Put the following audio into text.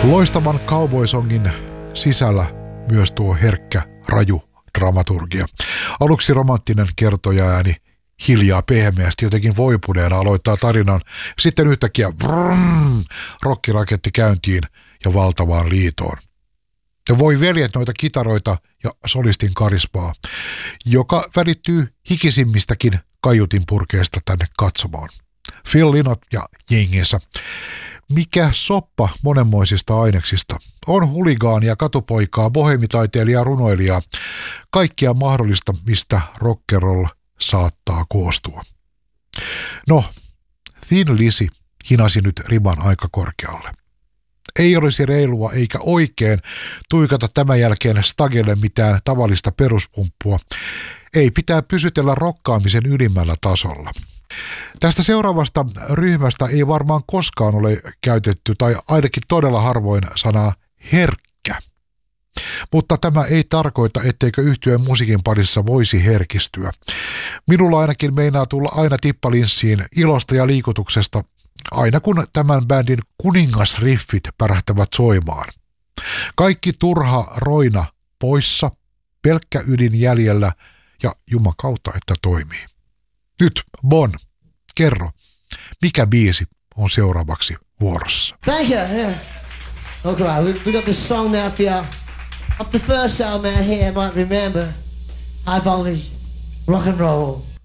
Loistavan cowboysongin sisällä myös tuo herkkä, raju dramaturgia. Aluksi romanttinen kertojaääni hiljaa pehmeästi jotenkin voipuneena aloittaa tarinan. Sitten yhtäkkiä rokkiraketti käyntiin ja valtavaan liitoon. Ja voi veljet noita kitaroita ja solistin karismaa, joka välittyy hikisimmistäkin kaiutin purkeesta tänne katsomaan. Phil Lynott ja jenginsä. Mikä soppa monenmoisista aineksista. On huligaania, katupoikaa, bohemitaiteilijaa, runoilijaa. Kaikkia mahdollista, mistä rock'n'roll saattaa koostua. No, Thin Lizzy hinasi nyt riman aika korkealle. Ei olisi reilua eikä oikein tuikata tämän jälkeen stagelle mitään tavallista peruspumppua. Ei pitää pysytellä rokkaamisen ylimmällä tasolla. Tästä seuraavasta ryhmästä ei varmaan koskaan ole käytetty, tai ainakin todella harvoin, sanaa herkkä. Mutta tämä ei tarkoita, etteikö yhtyeen musiikin parissa voisi herkistyä. Minulla ainakin meinaa tulla aina tippalinssiin ilosta ja liikutuksesta, aina kun tämän bändin kuningasriffit pärähtävät soimaan. Kaikki turha roina poissa, pelkkä ydin jäljellä ja jumakauta, että toimii. Nyt, Bon, kerro, mikä biisi on seuraavaksi vuorossa? Thank you. Yeah. Okay, we got this song now for you. Off the first album out here, I might remember. High voltage rock and roll.